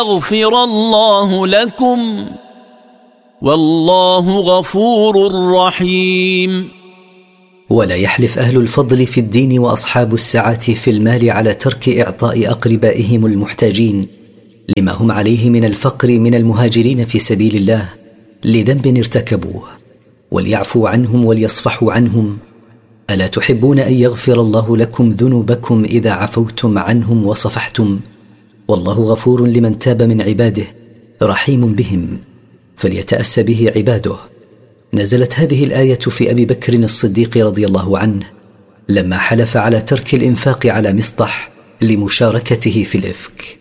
يغفر الله لكم والله غفور رحيم. ولا يحلف أهل الفضل في الدين وأصحاب السعة في المال على ترك إعطاء أقربائهم المحتاجين لما هم عليه من الفقر من المهاجرين في سبيل الله لذنب ارتكبوه، وليعفوا عنهم وليصفحوا عنهم. ألا تحبون أن يغفر الله لكم ذنوبكم إذا عفوتم عنهم وصفحتم؟ والله غفور لمن تاب من عباده رحيم بهم، فليتأسى به عباده. نزلت هذه الآية في أبي بكر الصديق رضي الله عنه لما حلف على ترك الإنفاق على مصطح لمشاركته في الإفك.